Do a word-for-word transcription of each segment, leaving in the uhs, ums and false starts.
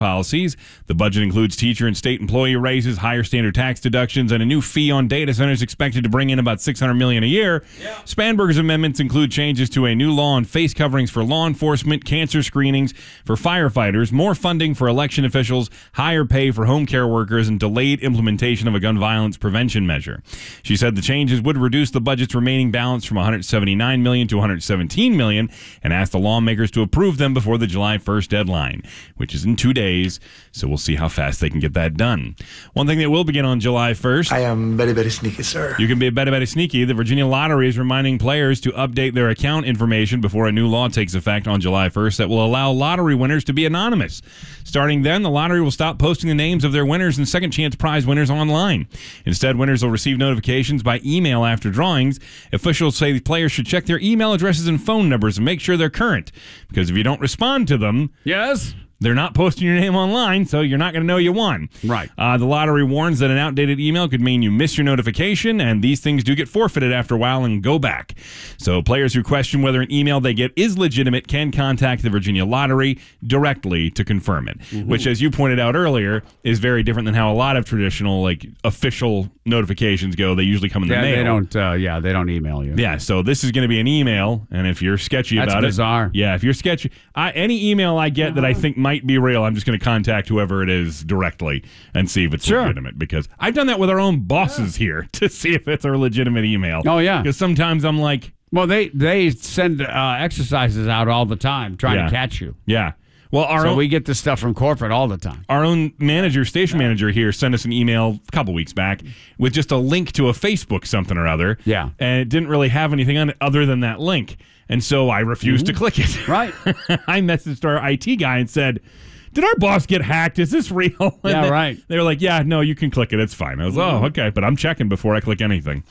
policies. The budget includes teacher and state employee raises, higher standard tax deductions, and a new fee on data centers expected to bring in about six hundred million dollars a year. Yeah. Spanberger's amendments include changes to a new law on face coverings for law enforcement, cancer screenings for firefighters, more funding for election officials, higher pay for home care workers, and delayed implementation of a gun violence prevention measure. She said the changes would reduce the budget's remaining balance from one hundred seventy-nine million dollars to one hundred seventeen million dollars and asked the lawmakers to approve them before the July first deadline, which is in two days. So we'll see how fast they can get that done. One thing that will begin on July first. I am very, very sneaky, sir. You can be very, very sneaky. The Virginia Lottery is reminding players to update their account information before a new law takes effect on July first that will allow lottery winners to be anonymous. Starting then, the lottery will stop posting the names of their winners and second chance prize winners online. Instead, winners will receive notifications by email after drawings. Officials say the players should check their email addresses and phone numbers and make sure they're current, because if you don't respond to them, yes, they're not posting your name online, so you're not going to know you won. Right. Uh, the lottery warns that an outdated email could mean you miss your notification, and these things do get forfeited after a while and go back. So players who question whether an email they get is legitimate can contact the Virginia Lottery directly to confirm it, mm-hmm. which, as you pointed out earlier, is very different than how a lot of traditional, like, official notifications go. They usually come in the yeah, mail. They don't, uh, yeah, they don't email you. Yeah, so this is going to be an email, and if you're sketchy That's about bizarre. it... Yeah, if you're sketchy... I, any email I get that I think might be real, I'm just going to contact whoever it is directly and see if it's sure. legitimate, because I've done that with our own bosses yeah. here to see if it's a legitimate email. Oh, yeah. Because sometimes I'm like... Well, they, they send uh, exercises out all the time trying yeah. to catch you. Yeah. Well, our so own, we get this stuff from corporate all the time. Our own manager, station manager here, sent us an email a couple weeks back with just a link to a Facebook something or other. Yeah. And it didn't really have anything on it other than that link. And so I refused mm-hmm. to click it. Right. I messaged our I T guy and said, did our boss get hacked? Is this real? And yeah, they, right. They were like, yeah, no, you can click it. It's fine. I was, mm-hmm. oh, okay. But I'm checking before I click anything.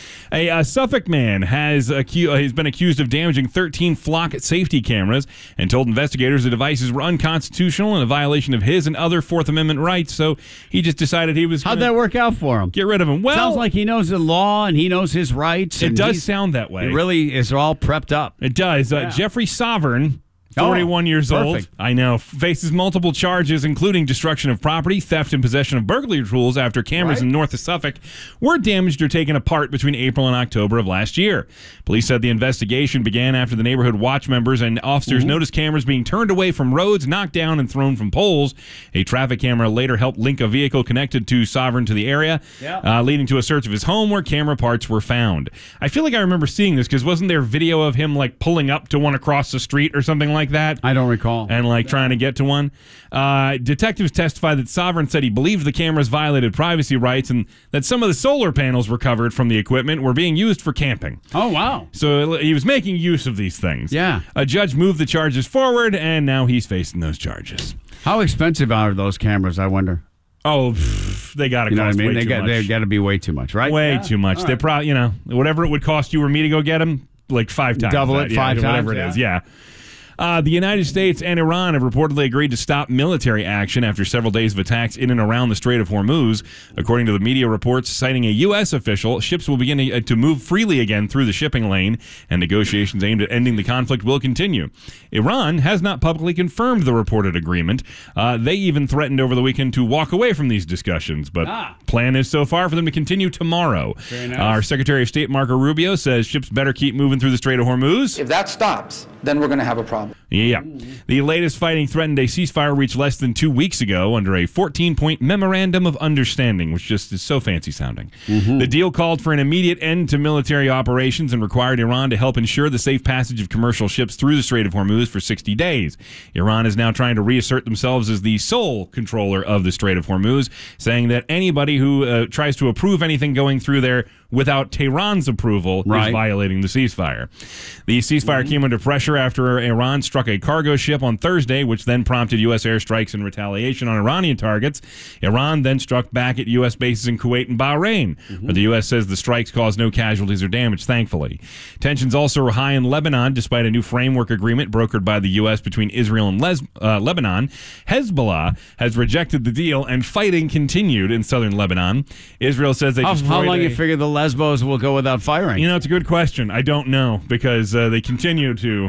A uh, Suffolk man has acu- uh, he's been accused of damaging thirteen flock safety cameras and told investigators the devices were unconstitutional and a violation of his and other Fourth Amendment rights. So he just decided he was How'd that work out for him? Get rid of him. Well, sounds like he knows the law and he knows his rights. It and does sound that way. He really is all prepped up. It does. Uh, yeah. Jeffrey Sovereign, forty-one oh, years old. perfect. I know. Faces multiple charges, including destruction of property, theft, and possession of burglary tools after cameras right. in north of Suffolk were damaged or taken apart between April and October of last year. Police said the investigation began after the neighborhood watch members and officers mm-hmm. noticed cameras being turned away from roads, knocked down, and thrown from poles. A traffic camera later helped link a vehicle connected to Sovereign to the area, yeah. uh, leading to a search of his home where camera parts were found. I feel like I remember seeing this because wasn't there video of him like pulling up to one across the street or something like that? I don't recall. And like trying to get to one. Uh, detectives testified that Sovereign said he believed the cameras violated privacy rights and that some of the solar panels recovered from the equipment were being used for camping. Oh, wow. So he was making use of these things. Yeah. A judge moved the charges forward, and now he's facing those charges. How expensive are those cameras, I wonder? Oh, pff, they got to you know cost what I mean? way They too got, much. They got to be way too much, right? Way yeah. too much. All They're right. probably, you know, whatever it would cost you or me to go get them, like five times. Double that. it, yeah, five whatever times, it is. yeah. Yeah. Uh, the United States and Iran have reportedly agreed to stop military action after several days of attacks in and around the Strait of Hormuz. According to the media reports citing a U S official, ships will begin to, to move freely again through the shipping lane, and negotiations aimed at ending the conflict will continue. Iran has not publicly confirmed the reported agreement. Uh, they even threatened over the weekend to walk away from these discussions, but ah. plan is so far for them to continue tomorrow. Very nice. Our Secretary of State, Marco Rubio, says ships better keep moving through the Strait of Hormuz. If that stops, then we're going to have a problem. Yeah. The latest fighting threatened a ceasefire reached less than two weeks ago under a fourteen-point memorandum of understanding, which just is so fancy sounding. Mm-hmm. The deal called for an immediate end to military operations and required Iran to help ensure the safe passage of commercial ships through the Strait of Hormuz for sixty days. Iran is now trying to reassert themselves as the sole controller of the Strait of Hormuz, saying that anybody who uh, tries to approve anything going through there without Tehran's approval right. is violating the ceasefire. The ceasefire mm-hmm. came under pressure after Iran struck a cargo ship on Thursday, which then prompted U S airstrikes in retaliation on Iranian targets. Iran then struck back at U S bases in Kuwait and Bahrain, mm-hmm. where the U S says the strikes caused no casualties or damage, thankfully. Tensions also were high in Lebanon, despite a new framework agreement brokered by the U S between Israel and Les- uh, Lebanon. Hezbollah has rejected the deal, and fighting continued in southern Lebanon. Israel says they How, destroyed how long a, you figure the Lesbos will go without firing? You know, it's a good question. I don't know, because uh, they continue to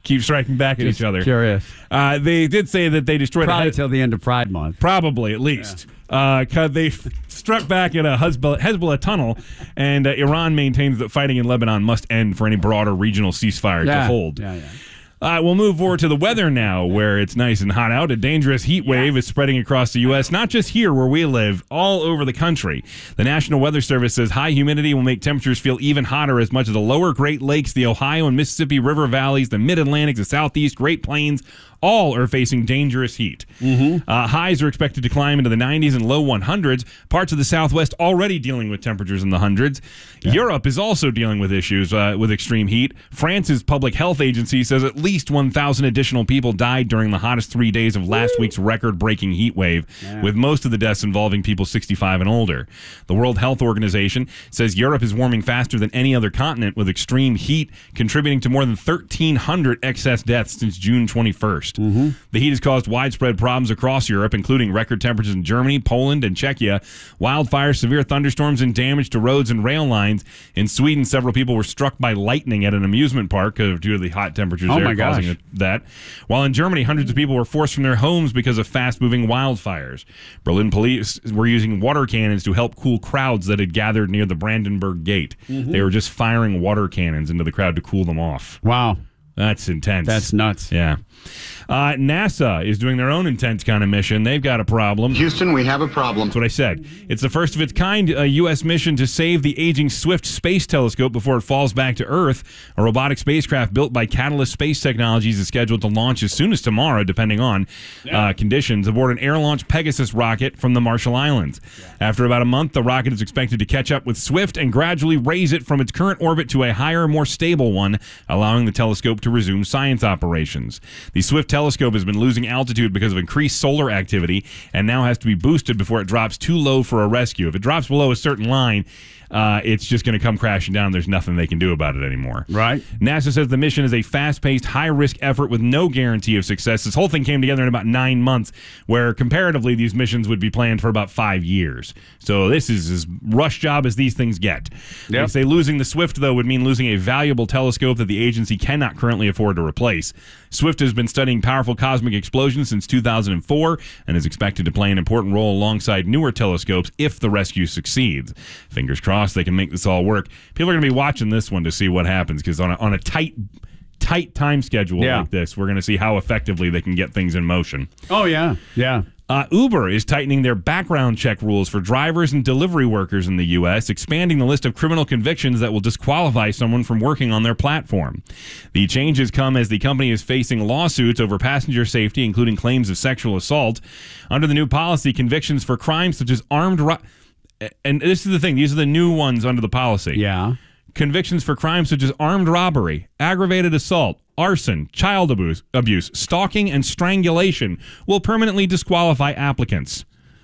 keep striking back at Just each other. Curious. Uh, they did say that they destroyed Probably a till the end of Pride Month. Probably, at least. Yeah. Uh, 'cause they f- struck back at a Hezbollah, Hezbollah tunnel, and uh, Iran maintains that fighting in Lebanon must end for any broader regional ceasefire Yeah. to hold. Yeah, yeah. Uh, we'll move forward to the weather now, where it's nice and hot out. A dangerous heat wave is spreading across the U S, not just here where we live, all over the country. The National Weather Service says high humidity will make temperatures feel even hotter as much as the lower Great Lakes, the Ohio and Mississippi River valleys, the Mid-Atlantic, the Southeast, Great Plains, all are facing dangerous heat. Mm-hmm. Uh, highs are expected to climb into the nineties and low hundreds. Parts of the Southwest already dealing with temperatures in the hundreds. Yeah. Europe is also dealing with issues uh, with extreme heat. France's public health agency says at least one thousand additional people died during the hottest three days of last Woo! week's record-breaking heat wave, yeah. with most of the deaths involving people sixty-five and older. The World Health Organization says Europe is warming faster than any other continent, with extreme heat contributing to more than thirteen hundred excess deaths since June twenty-first. Mm-hmm. The heat has caused widespread problems across Europe, including record temperatures in Germany, Poland, and Czechia, wildfires, severe thunderstorms, and damage to roads and rail lines. In Sweden, several people were struck by lightning at an amusement park uh, due to the hot temperatures oh there my causing gosh. that. While in Germany, hundreds of people were forced from their homes because of fast-moving wildfires. Berlin police were using water cannons to help cool crowds that had gathered near the Brandenburg Gate. Mm-hmm. They were just firing water cannons into the crowd to cool them off. Wow. That's intense. That's nuts. Yeah. Uh, NASA is doing their own intense kind of mission. They've got a problem. Houston, we have a problem. That's what I said. It's the first of its kind a U S mission to save the aging Swift Space Telescope before it falls back to Earth. A robotic spacecraft built by Catalyst Space Technologies is scheduled to launch as soon as tomorrow, depending on uh, conditions, aboard an air-launched Pegasus rocket from the Marshall Islands. Yeah. After about a month, the rocket is expected to catch up with Swift and gradually raise it from its current orbit to a higher, more stable one, allowing the telescope to resume science operations. The Swift telescope has been losing altitude because of increased solar activity and now has to be boosted before it drops too low for a rescue. If it drops below a certain line, uh, it's just going to come crashing down. There's nothing they can do about it anymore. Right. NASA says the mission is a fast-paced, high-risk effort with no guarantee of success. This whole thing came together in about nine months, where comparatively these missions would be planned for about five years. So this is as rush job as these things get. Yep. They say losing the Swift, though, would mean losing a valuable telescope that the agency cannot currently afford to replace. Swift has been studying powerful cosmic explosions since two thousand four and is expected to play an important role alongside newer telescopes if the rescue succeeds. Fingers crossed they can make this all work. People are going to be watching this one to see what happens, because on a, on a tight tight time schedule yeah. like this, we're going to see how effectively they can get things in motion. Oh, yeah. Yeah. Uh, Uber is tightening their background check rules for drivers and delivery workers in the U S, expanding the list of criminal convictions that will disqualify someone from working on their platform. The changes come as the company is facing lawsuits over passenger safety, including claims of sexual assault. Under the new policy, convictions for crimes such as armed ro- and this is the thing, these are the new ones under the policy. Yeah. Convictions for crimes such as armed robbery, aggravated assault, arson, child abuse, abuse, stalking, and strangulation will permanently disqualify applicants.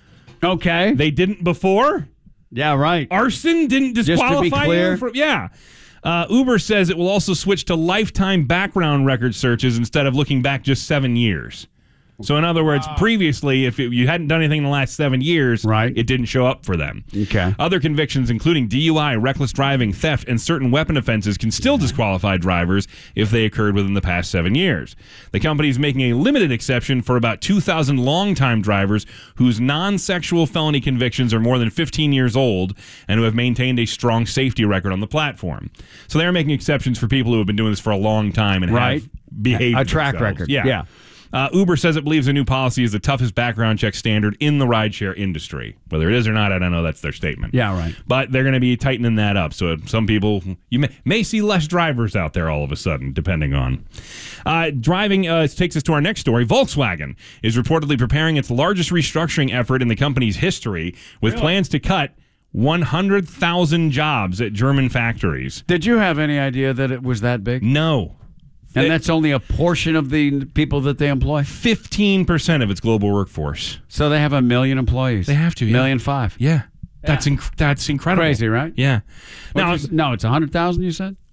Okay. They didn't before? Yeah, right. Arson didn't disqualify Just to be clear. you from, yeah. Uh, Uber says it will also switch to lifetime background record searches instead of looking back just seven years. So, in other words, previously, if it, you hadn't done anything in the last seven years, right. it didn't show up for them. Okay. Other convictions, including D U I, reckless driving, theft, and certain weapon offenses, can still disqualify drivers if they occurred within the past seven years. The company is making a limited exception for about two thousand longtime drivers whose non-sexual felony convictions are more than fifteen years old and who have maintained a strong safety record on the platform. So they're making exceptions for people who have been doing this for a long time and right. have behaved a track themselves. record. Yeah. yeah. Uh, Uber says it believes the new policy is the toughest background check standard in the rideshare industry. Whether it is or not, I don't know. That's their statement. Yeah, right. But they're going to be tightening that up. So some people, you may, may see less drivers out there all of a sudden, depending on. Uh, driving uh, takes us to our next story. Volkswagen is reportedly preparing its largest restructuring effort in the company's history, with really? plans to cut one hundred thousand jobs at German factories. Did you have any idea that it was that big? No. And that's only a portion of the people that they employ? fifteen percent of its global workforce. So they have a million employees. They have to, yeah. Million five. Yeah. That's inc- that's incredible. Crazy, right? Yeah. Now, is, no, it's one hundred thousand, you said?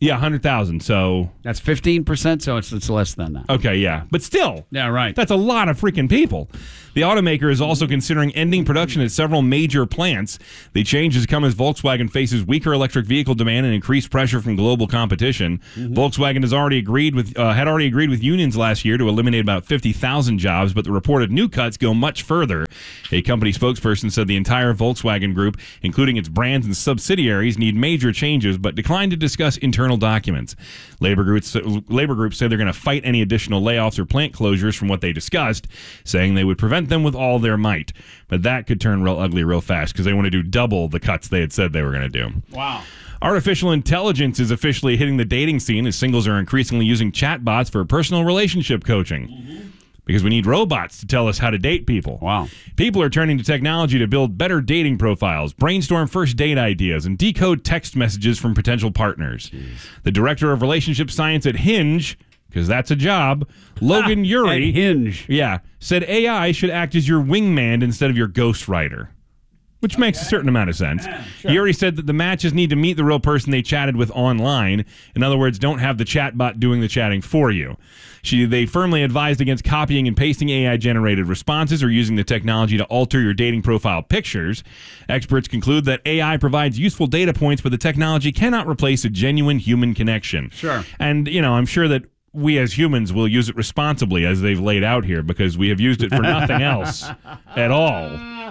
Yeah, one hundred thousand. So, That's fifteen percent, so it's, it's less than that. okay, yeah. But still, Yeah, right. that's a lot of freaking people. The automaker is also considering ending production at several major plants. The changes come as Volkswagen faces weaker electric vehicle demand and increased pressure from global competition. Mm-hmm. Volkswagen has already agreed with uh, had already agreed with unions last year to eliminate about fifty thousand jobs, but the reported new cuts go much further. A company spokesperson said the entire Volkswagen group, including its brands and subsidiaries, need major changes, but declined to discuss internal documents. Labor groups labor groups say they're going to fight any additional layoffs or plant closures from what they discussed, saying they would prevent them with all their might. But that could turn real ugly real fast because they want to do double the cuts they had said they were going to do. Wow. Artificial intelligence is officially hitting the dating scene as singles are increasingly using chatbots for personal relationship coaching. Mm-hmm. Because we need robots to tell us how to date people. Wow. People are turning to technology to build better dating profiles, brainstorm first date ideas, and decode text messages from potential partners. Jeez. The director of relationship science at Hinge, because that's a job, Logan Ury, At Hinge. yeah, said A I should act as your wingman instead of your ghostwriter. Which makes okay. a certain amount of sense. Yeah, sure. He already said that the matches need to meet the real person they chatted with online. In other words, don't have the chatbot doing the chatting for you. She, they firmly advised against copying and pasting A I-generated responses or using the technology to alter your dating profile pictures. Experts conclude that A I provides useful data points, but the technology cannot replace a genuine human connection. Sure. And, you know, I'm sure that we as humans will use it responsibly as they've laid out here because we have used it for nothing else at all,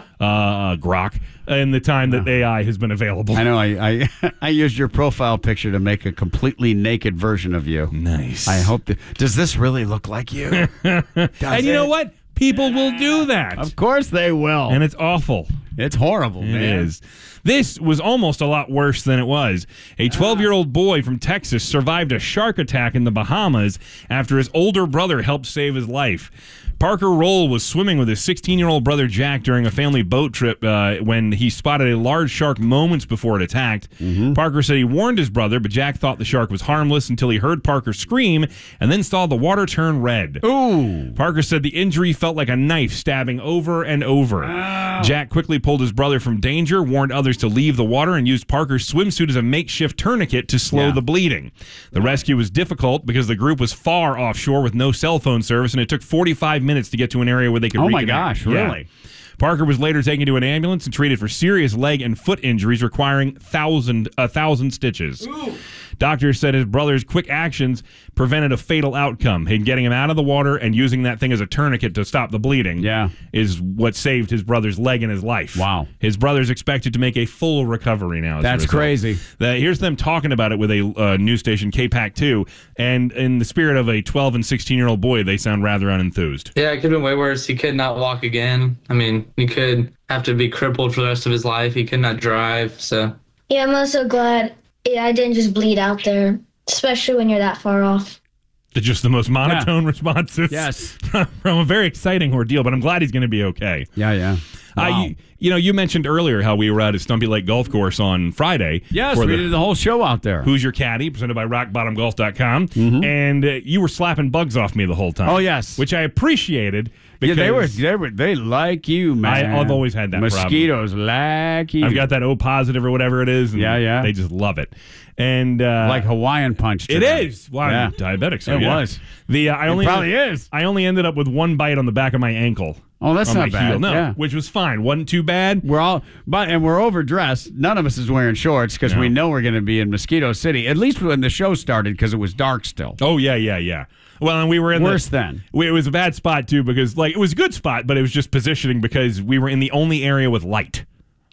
uh, Grok, in the time that A I has been available. I know. I, I I used your profile picture to make a completely naked version of you. Nice. I hope that. Does this really look like you? And you it? know what? People will do that. Of course they will. And it's awful. It's horrible, It man. is. This was almost a lot worse than it was. A twelve-year-old boy from Texas survived a shark attack in the Bahamas after his older brother helped save his life. Parker Roll was swimming with his sixteen-year-old brother Jack during a family boat trip uh, when he spotted a large shark moments before it attacked. Mm-hmm. Parker said he warned his brother, but Jack thought the shark was harmless until he heard Parker scream and then saw the water turn red. Ooh. Parker said the injury felt like a knife stabbing over and over. Ow. Jack quickly pulled his brother from danger, warned others to leave the water, and used Parker's swimsuit as a makeshift tourniquet to slow yeah. the bleeding. The rescue was difficult because the group was far offshore with no cell phone service, and it took forty-five minutes to get to an area where they could Oh, reconnect. my gosh, really? Yeah. Parker was later taken to an ambulance and treated for serious leg and foot injuries requiring thousand, a thousand stitches. Ooh. Doctors said his brother's quick actions prevented a fatal outcome. Him getting him out of the water and using that thing as a tourniquet to stop the bleeding yeah. is what saved his brother's leg and his life. Wow. His brother's expected to make a full recovery now. As That's a result. crazy. The, here's them talking about it with a uh, news station, K PAC two, and in the spirit of a twelve and sixteen-year-old boy, they sound rather unenthused. Yeah, it could have been way worse. He could not walk again. I mean, he could have to be crippled for the rest of his life. He could not drive, so... Yeah, I'm also glad I didn't just bleed out there, especially when you're that far off. It's just the most monotone yeah. responses. Yes. From a very exciting ordeal, but I'm glad he's going to be okay. Yeah, yeah. Wow. Uh, you, you know, you mentioned earlier how we were at a Stumpy Lake Golf Course on Friday. Yes, we the, did the whole show out there. Who's Your Caddy, presented by rock bottom golf dot com. Mm-hmm. And uh, you were slapping bugs off me the whole time. Oh, yes. Which I appreciated. Yeah, they were, they were, they like you, man. I, I've always had that Mosquitoes problem. like you. I've got that O positive or whatever it is. And yeah, yeah. They just love it. And uh, like Hawaiian punch. It them. is. Well, yeah. I'm diabetic, so it yeah. was. The uh, I only it probably ended, is. I only ended up with one bite on the back of my ankle. Oh, that's not bad. Heel. No, yeah. which was fine. Wasn't too bad. We're all, but and we're overdressed. None of us is wearing shorts because no. we know we're going to be in Mosquito City. At least when the show started, because it was dark still. Oh yeah, yeah, yeah. Well, and we were in worse the, then. We, it was a bad spot too because like it was a good spot, but it was just positioning because we were in the only area with light.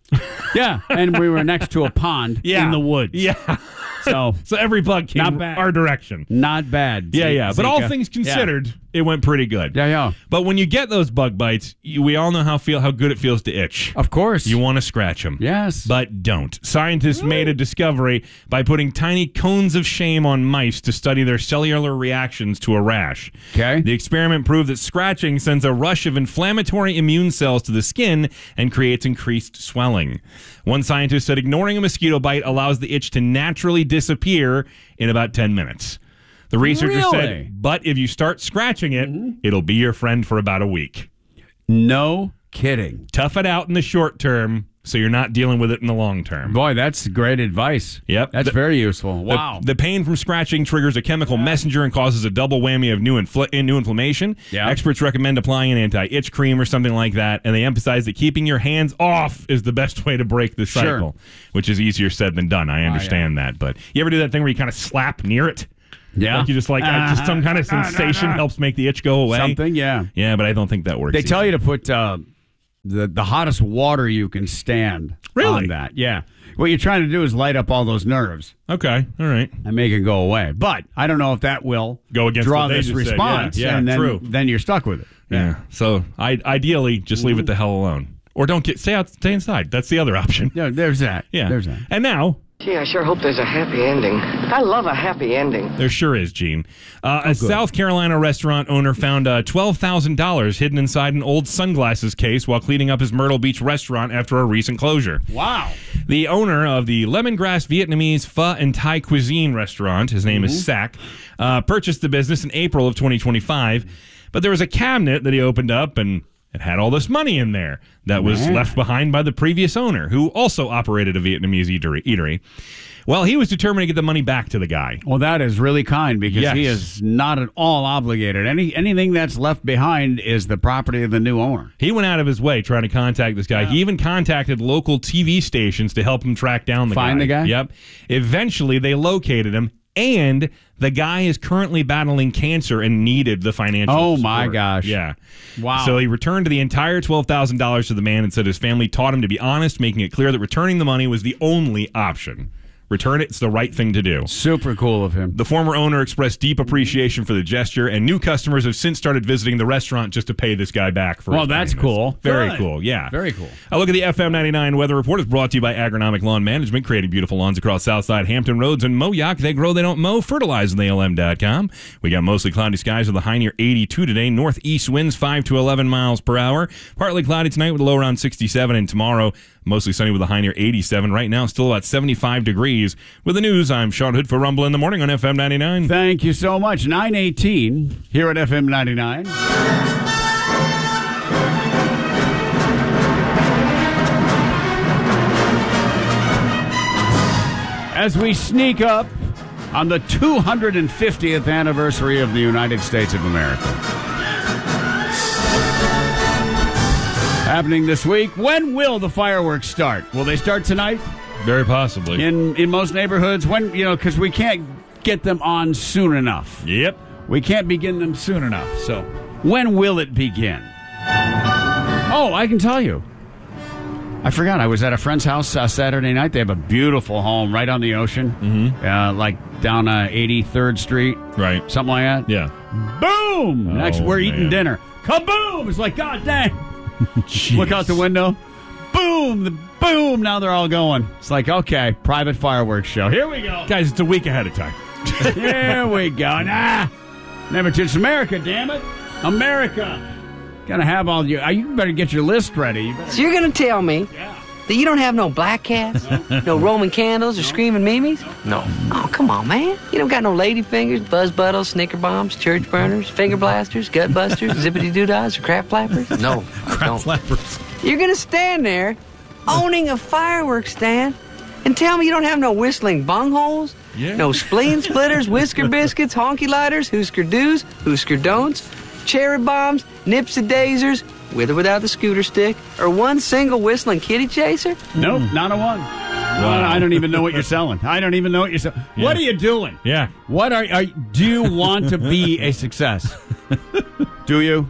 Yeah, and we were next to a pond yeah. in the woods. Yeah. So, so every bug came not bad. our direction. Not bad. Yeah, yeah. But all Zika. things considered, yeah. it went pretty good. Yeah, yeah. But when you get those bug bites, you, we all know how feel how good it feels to itch. Of course. You want to scratch them. Yes. But don't. Scientists Ooh. made a discovery by putting tiny cones of shame on mice to study their cellular reactions to a rash. Okay. The experiment proved that scratching sends a rush of inflammatory immune cells to the skin and creates increased swelling. One scientist said ignoring a mosquito bite allows the itch to naturally disappear in about ten minutes. The researcher really? said, but if you start scratching it, mm-hmm. it'll be your friend for about a week. No kidding. Tough it out in the short term. so you're not dealing with it in the long term. Boy, that's great advice. Yep. That's The- very useful. The- Wow. The, pain from scratching triggers a chemical messenger and causes a double whammy of new, infl- new inflammation. Yeah. Experts recommend applying an anti-itch cream or something like that, and they emphasize that keeping your hands off is the best way to break the cycle, Sure. which is easier said than done. I understand that, but you ever do that thing where you kind of slap near it? Yeah. Like you just like uh, just some kind of sensation helps make the itch go away. Something, yeah. Yeah, but I don't think that works. They tell either. you to put uh, the the hottest water you can stand Really? on that. Yeah. What you're trying to do is light up all those nerves Okay, all right. and make it go away. But I don't know if that will Go against draw what they this just said. response. Yeah, yeah, and then, true. then you're stuck with it. Yeah. So I ideally just leave it the hell alone, or don't get stay out, stay inside. That's the other option. Yeah, there's that. Yeah. There's that. And now. Gee, I sure hope there's a happy ending. I love a happy ending. There sure is, Gene. Uh, a South Carolina restaurant owner found uh, twelve thousand dollars hidden inside an old sunglasses case while cleaning up his Myrtle Beach restaurant after a recent closure. Wow. The owner of the Lemongrass Vietnamese Pho and Thai Cuisine restaurant, his name is Sack, uh, purchased the business in April of twenty twenty-five, but there was a cabinet that he opened up and it had all this money in there that was Man. left behind by the previous owner, who also operated a Vietnamese eatery. eatery. Well, he was determined to get the money back to the guy. Well, that is really kind because Yes. he is not at all obligated. Any Anything that's left behind is the property of the new owner. He went out of his way trying to contact this guy. He even contacted local T V stations to help him track down the guy. Find the guy? Yep. Eventually, they located him, and the guy is currently battling cancer and needed the financial Oh, support. my gosh. Yeah. Wow. So he returned the entire twelve thousand dollars to the man and said his family taught him to be honest, making it clear that returning the money was the only option. Return it. It's the right thing to do. Super cool of him. The former owner expressed deep appreciation for the gesture, and new customers have since started visiting the restaurant just to pay this guy back for Well, his that's kindness. cool. Very Good. cool, yeah. Very cool. A look at the F M ninety-nine Weather Report is brought to you by Agronomic Lawn Management, creating beautiful lawns across Southside Hampton Roads and Moyock. They grow, they don't mow. Fertilize on A L M dot com. We got mostly cloudy skies with a high near eighty-two today. Northeast winds five to eleven miles per hour. Partly cloudy tonight with a low around sixty-seven, and tomorrow mostly sunny with a high near eighty-seven. Right now, still about seventy-five degrees. With the news, I'm Sean Hood for Rumble in the Morning on F M ninety-nine. Thank you so much. nine eighteen here at F M ninety-nine. As we sneak up on the two hundred fiftieth anniversary of the United States of America. Happening this week. When will the fireworks start? Will they start tonight? Very possibly. In in most neighborhoods, when you know, because we can't get them on soon enough. Yep. We can't begin them soon enough. So, when will it begin? Oh, I can tell you. I forgot. I was at a friend's house uh, Saturday night. They have a beautiful home right on the ocean, mm-hmm. uh, like down uh, eighty-third Street, Right. something like that. Yeah. Boom! Next, Oh, we're eating man. dinner. Kaboom! It's like, God dang! Look out the window. Boom! The boom! Now they're all going. It's like, okay, private fireworks show. Here we go. Guys, it's a week ahead of time. Here we go. Nah, never touch America. Damn it, America. Gotta have all your. You better get your list ready. You better, So you're gonna tell me yeah. that you don't have no black cats, no Roman candles, or screaming mimes? No. Oh, come on, man. You don't got no lady fingers, buzz buttles, snicker bombs, church burners, finger blasters, gut busters, zippity doo-dahs, or crap flappers? No, I don't. Flappers. You're gonna stand there, owning a fireworks stand, and tell me you don't have no whistling bungholes, Yeah. no spleen splitters, whisker biscuits, honky lighters, hoosker do's, hoosker don'ts, cherry bombs, nipsy daisers, with or without the scooter stick, or one single whistling kitty chaser? Nope, not a one. Wow. I don't even know what you're selling. I don't even know what you're selling. Yeah. What are you doing? Yeah. What are, are do you want to be a success? Do you?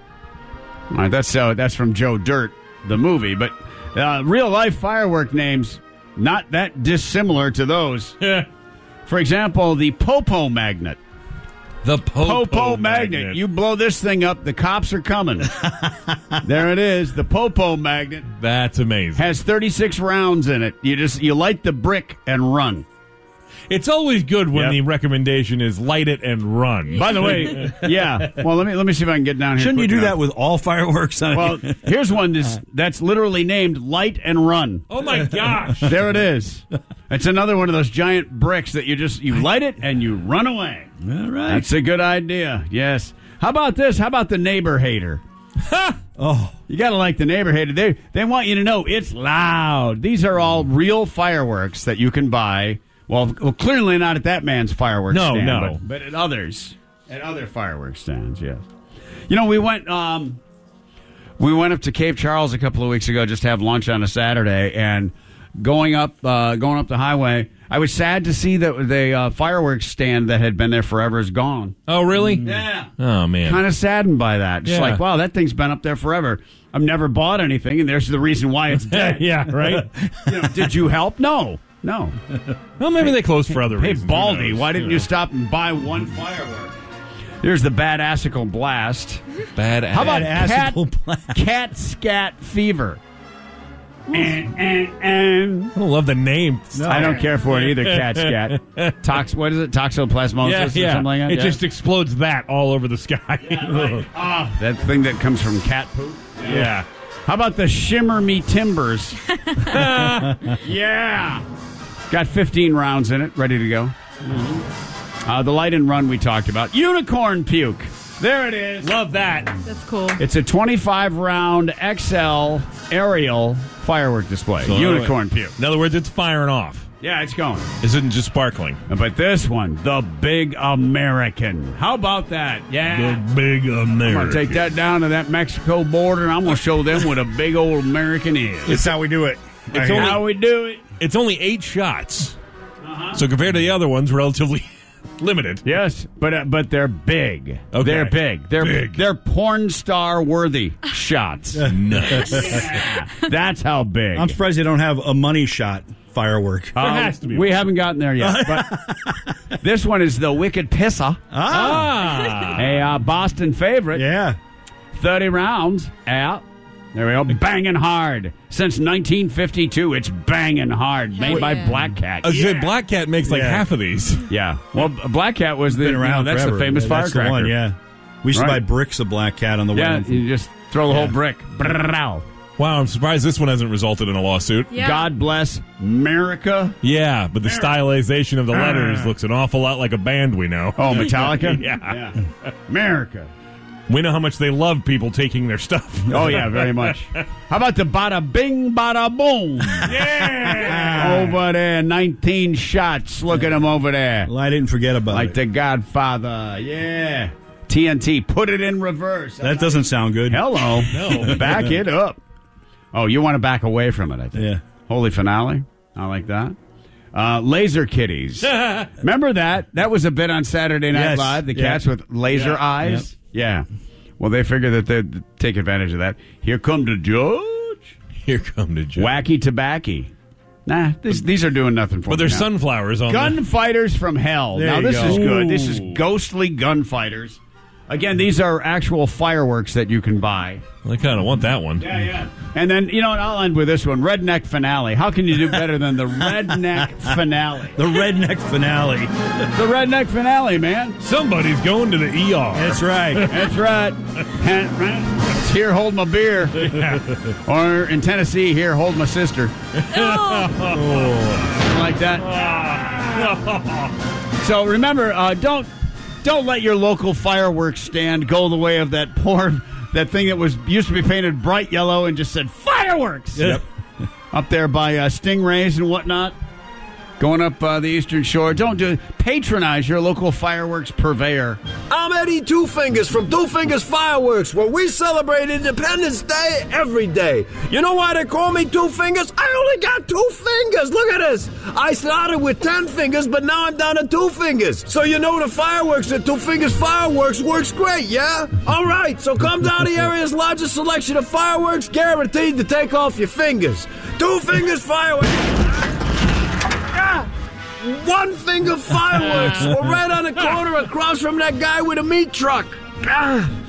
All right, that's uh, that's from Joe Dirt, the movie, but uh, real life firework names not that dissimilar to those. Yeah. For example, the Popo Magnet. The Popo, Popo magnet. You blow this thing up, the cops are coming. There it is. The Popo Magnet That's amazing. has thirty-six rounds in it. You just you light the brick and run. It's always good when Yep. the recommendation is light it and run. By the way, yeah. Well, let me let me see if I can get down here. Shouldn't you quick do that enough. with all fireworks? I Well, mean, here's one that's, that's literally named Light and Run. Oh my gosh. There it is. It's another one of those giant bricks that you just you light it and you run away. all right. That's a good idea. Yes. How about this? How about the neighbor hater? Oh, You got to like the neighborhood. They they want you to know it's loud. These are all real fireworks that you can buy. Well, well clearly not at that man's fireworks No, stand. no. But, but at others. At other fireworks stands, yes. You know, we went um, we went up to Cape Charles a couple of weeks ago just to have lunch on a Saturday, and going up uh, going up the highway, I was sad to see that the uh, fireworks stand that had been there forever is gone. Oh, really? Yeah. Oh, man. Kind of saddened by that. Just Yeah. like, wow, that thing's been up there forever. I've never bought anything, and there's the reason why it's dead. Yeah, right? You know, did you help? No. No. Well, maybe they closed for other Hey, reasons. Who Baldy, knows? why didn't know. you stop and buy one firework? Here's the badassical blast. Bad How about cat, Badassical blast. cat scat fever? And, and, and. I don't love the name. I don't care for it either, cat scat. Tox, what is it? Toxoplasmosis Yeah, or yeah. something like that? It Yeah. just explodes that all over the sky. Ah, that thing that comes from cat poop? yeah. How about the Shimmer Me Timbers? Yeah. Got fifteen rounds in it, ready to go. Uh, the light and run we talked about. Unicorn puke. There it is. Love that. That's cool. It's a twenty-five round X L aerial firework display. So, Unicorn puke. In other words, it's firing off. Yeah, it's going. This isn't just sparkling. But this one, the Big American. How about that? Yeah. The big American. I'm going to take that down to that Mexico border, and I'm going to show them what a big old American is. It's how we do it. It's Right. only- How we do it. It's only eight shots. So compared to the other ones, relatively limited. Yes, but uh, but they're big. Okay. They're big. They're Big. They're porn star worthy shots. Nice. Yeah, that's how big. I'm surprised they don't have a money shot firework. Uh, has to be We one. haven't gotten there yet. But this one is the Wicked Pisser, Ah. a uh, Boston favorite. Yeah. thirty rounds. Yeah. There we go. Banging hard. Since nineteen fifty-two, it's banging hard. Hell Made by yeah. Black Cat. I was gonna say, Black Cat makes like Yeah. half of these. Yeah. Well, Black Cat was the, Been you know, around that's forever. the famous Yeah, that's firecracker. the one, yeah. We used Right. to buy bricks of Black Cat on the Yeah, way. you just throw the Yeah. whole brick. Brow. Wow, I'm surprised this one hasn't resulted in a lawsuit. Yeah. God bless America. Yeah, but the stylization of the letters looks an awful lot like a band we know. Oh, Metallica? Yeah. America. We know how much they love people taking their stuff. Oh, yeah, very much. How about the bada bing, bada boom? Yeah. Over there, nineteen shots. Look at him over there. Well, I didn't forget about Like it. the Godfather. Yeah. T N T. Put it in reverse. That doesn't sound good. Hello. No. Back it up. Oh, you want to back away from it, I think. Yeah. Holy finale. I like that. Uh, laser kitties. Remember that? That was a bit on Saturday Night Yes. Live. The Yeah. cats with laser Yeah. eyes. Yeah. Well, they figured that they'd take advantage of that. Here come the judge. Here come the judge. Wacky tobacco. Nah, these, these are doing nothing for But me there's now. sunflowers on the... Gunfighters from Hell. There now, you this go. is good. This is Ooh. ghostly gunfighters. Again, these are actual fireworks that you can buy. I kind of want that one. Yeah, yeah. And then, you know what, I'll end with this one. Redneck Finale. How can you do better than the Redneck Finale? The redneck finale. The Redneck Finale, man. Somebody's going to the E R. That's right. That's right. It's here, hold my beer. Or in Tennessee, here, hold my sister. Something like that. So remember, uh, don't don't let your local fireworks stand go the way of that poor that thing that was used to be painted bright yellow and just said fireworks. Yep. Up there by uh, Stingrays and whatnot. Going up uh, the Eastern Shore. Don't do patronize your local fireworks purveyor. I'm Eddie Two Fingers from Two Fingers Fireworks, where we celebrate Independence Day every day. You know why they call me Two Fingers? I only got two fingers. Look at this. I started with ten fingers, but now I'm down to two fingers. So you know the fireworks at Two Fingers Fireworks works great, yeah? All right, so come down to the area's largest selection of fireworks, guaranteed to take off your fingers. Two Fingers Fireworks. One finger fireworks. We're right on the corner across from that guy with a meat truck. Ah.